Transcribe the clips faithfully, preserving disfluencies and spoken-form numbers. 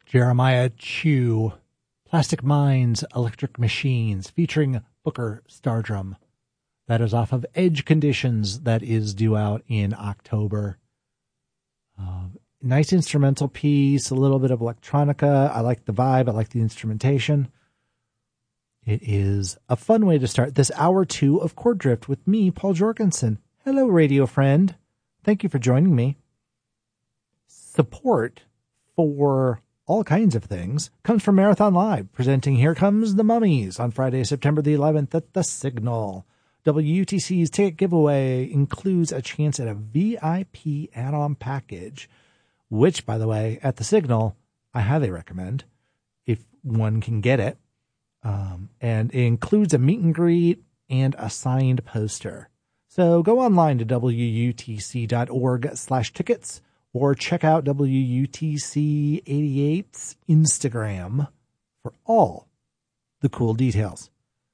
Jeremiah Chew, Plastic Minds, Electric Machines, featuring Booker Stardrum. That is off of Edge Conditions, that is due out in October. Uh, nice instrumental piece, a little bit of electronica. I like the vibe. I like the instrumentation. It is a fun way to start this hour two of Chord Drift with me, Paul Jorgensen. Hello, radio friend. Thank you for joining me. Support for all kinds of things comes from Marathon Live, presenting Here Comes the Mummies on Friday, September the eleventh at The Signal. W U T C's ticket giveaway includes a chance at a V I P add-on package, which, by the way, at The Signal, I highly recommend if one can get it. Um, and it includes a meet and greet and a signed poster. So go online to W U T C dot org slash tickets or check out W U T C eighty-eight's Instagram for all the cool details.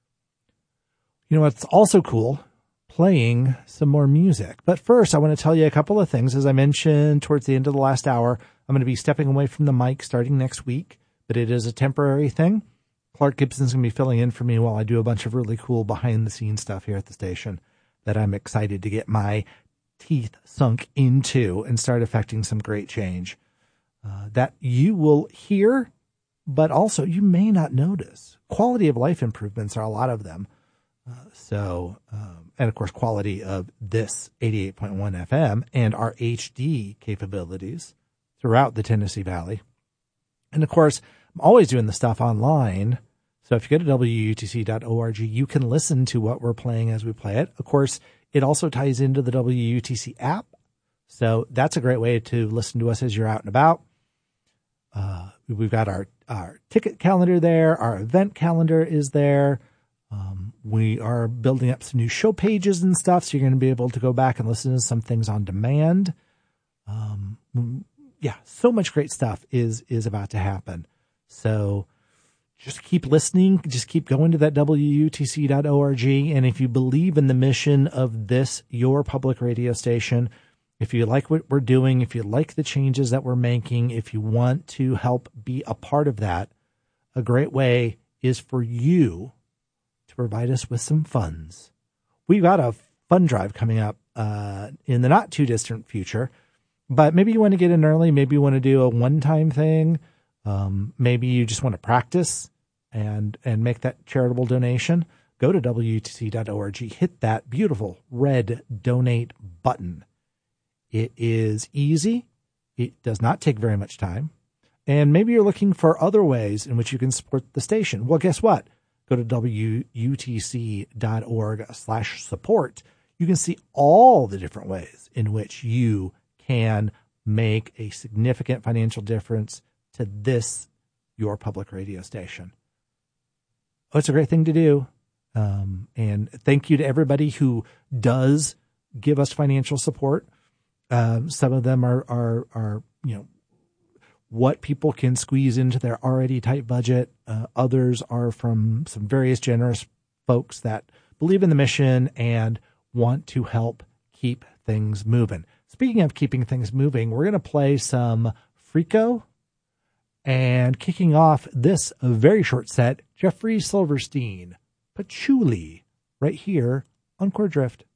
You know what's also cool? Playing some more music. But first, I want to tell you a couple of things. As I mentioned towards the end of the last hour, I'm going to be stepping away from the mic starting next week, but it is a temporary thing. Clark Gibson's going to be filling in for me while I do a bunch of really cool behind-the-scenes stuff here at the station that I'm excited to get my teeth sunk into and start affecting some great change uh, that you will hear, but also you may not notice. Quality of life improvements are a lot of them. Uh, so, um, and of course, quality of this eighty-eight point one F M and our H D capabilities throughout the Tennessee Valley. And of course, I'm always doing the stuff online. So if you go to W U T C dot org, you can listen to what we're playing as we play it. Of course, it also ties into the W U T C app. So that's a great way to listen to us as you're out and about. Uh, we've got our, our ticket calendar there. Our event calendar is there. Um, we are building up some new show pages and stuff. So you're going to be able to go back and listen to some things on demand. Um, yeah, so much great stuff is, is about to happen. So just keep listening. Just keep going to that W U T C dot org. And if you believe in the mission of this, your public radio station, if you like what we're doing, if you like the changes that we're making, if you want to help be a part of that, a great way is for you to provide us with some funds. We've got a fund drive coming up uh, in the not too distant future, but maybe you want to get in early. Maybe you want to do a one-time thing. Um, maybe you just want to practice and, and make that charitable donation. Go to W U T C dot org, hit that beautiful red donate button. It is easy. It does not take very much time. And maybe you're looking for other ways in which you can support the station. Well, guess what? Go to W U T C dot org slash support. You can see all the different ways in which you can make a significant financial difference to this, your public radio station. Oh, it's a great thing to do. Um, and thank you to everybody who does give us financial support. Um, some of them are, are, are, you know, what people can squeeze into their already tight budget. Uh, others are from some various generous folks that believe in the mission and want to help keep things moving. Speaking of keeping things moving, we're going to play some Frico, and kicking off this very short set, Jeffrey Silverstein, Patchouli, right here on Chord Drift.